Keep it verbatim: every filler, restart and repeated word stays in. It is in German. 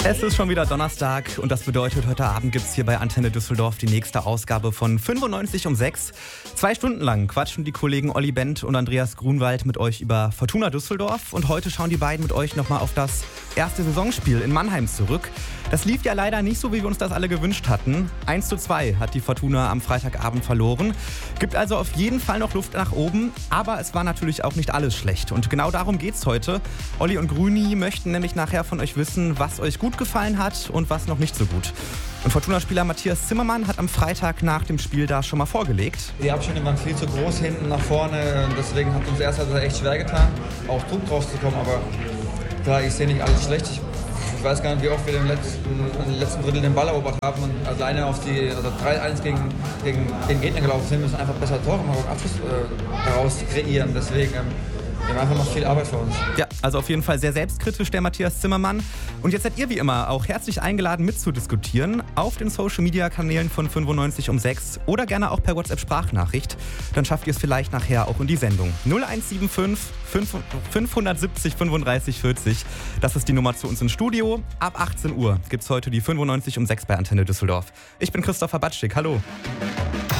Es ist schon wieder Donnerstag und das bedeutet, heute Abend gibt es hier bei Antenne Düsseldorf die nächste Ausgabe von fünfundneunzig um sechs. Zwei Stunden lang quatschen die Kollegen Olli Bent und Andreas Grunwald mit euch über Fortuna Düsseldorf und heute schauen die beiden mit euch nochmal auf das erste Saisonspiel in Mannheim zurück. Das lief ja leider nicht so, wie wir uns das alle gewünscht hatten. eins zu zwei hat die Fortuna am Freitagabend verloren. Gibt also auf jeden Fall noch Luft nach oben, aber es war natürlich auch nicht alles schlecht. Und genau darum geht's heute. Olli und Grüni möchten nämlich nachher von euch wissen, was euch gut gefallen hat und was noch nicht so gut. Und Fortuna-Spieler Matthias Zimmermann hat am Freitag nach dem Spiel da schon mal vorgelegt. Die Abstände waren viel zu groß hinten nach vorne, deswegen hat uns erst also echt schwer getan, auch Druck drauf zu kommen, aber klar, ich sehe nicht alles schlecht. Ich, ich weiß gar nicht, wie oft wir im letzten, im letzten Drittel den Ball erobert haben und alleine auf die, also drei eins gegen, gegen den Gegner gelaufen sind, müssen einfach besser Tore machen, Abschluss äh, daraus kreieren, deswegen ähm, wir haben einfach noch viel Arbeit vor uns. Ja, also auf jeden Fall sehr selbstkritisch der Matthias Zimmermann. Und jetzt seid ihr wie immer auch herzlich eingeladen mitzudiskutieren auf den Social-Media-Kanälen von fünfundneunzig um sechs oder gerne auch per WhatsApp-Sprachnachricht. Dann schafft ihr es vielleicht nachher auch in die Sendung. null eins sieben fünf fünf sieben fünf vierzig. Das ist die Nummer zu uns ins Studio. Ab achtzehn Uhr gibt es heute die fünfundneunzig um sechs bei Antenne Düsseldorf. Ich bin Christopher Batschik. Hallo.